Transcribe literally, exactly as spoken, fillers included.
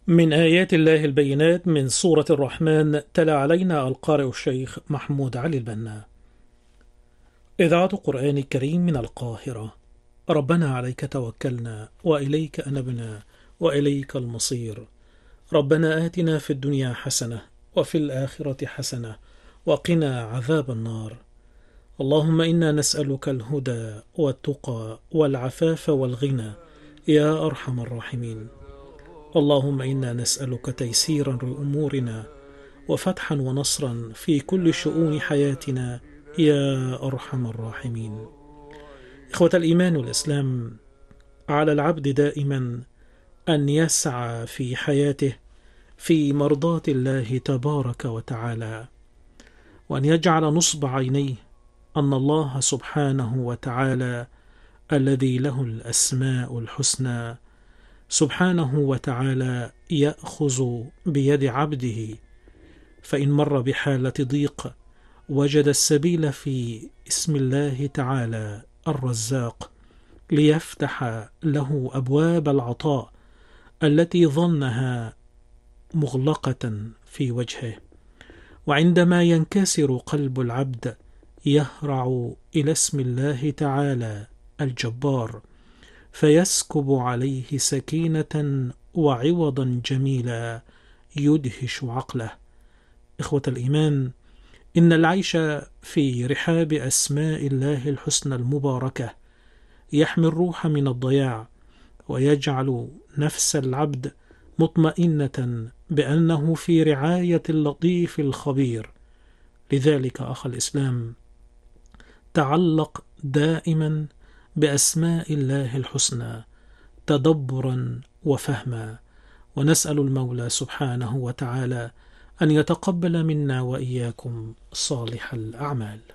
من آيات الله البينات من سورة الرحمن. تلا علينا القارئ الشيخ محمود علي البنا. إذاعة القرآن الكريم من القاهرة. ربنا عليك توكلنا وإليك أنبنا وإليك المصير. ربنا آتنا في الدنيا حسنة وفي الآخرة حسنة وقنا عذاب النار. اللهم إنا نسألك الهدى والتقى والعفاف والغنى يا أرحم الراحمين. اللهم إنا نسألك تيسيرا لأمورنا وفتحا ونصرا في كل شؤون حياتنا يا أرحم الراحمين. إخوة الإيمان والإسلام، على العبد دائما أن يسعى في حياته في مرضاة الله تبارك وتعالى، وأن يجعل نصب عينيه أن الله سبحانه وتعالى الذي له الأسماء الحسنى سبحانه وتعالى يأخذ بيد عبده، فإن مر بحالة ضيق وجد السبيل في اسم الله تعالى الرزاق ليفتح له أبواب العطاء التي ظنها مغلقة في وجهه. وعندما ينكسر قلب العبد يهرع إلى اسم الله تعالى الجبار فيسكب عليه سكينة وعوضا جميلا يدهش عقله. إخوة الإيمان، إن العيش في رحاب أسماء الله الحسنى المباركة يحمي الروح من الضياع ويجعل نفس العبد مطمئنة بأنه في رعاية اللطيف الخبير. لذلك أخ الإسلام، تعلق دائما بأسماء الله الحسنى تدبرا وفهما، ونسأل المولى سبحانه وتعالى أن يتقبل منا وإياكم صالح الأعمال.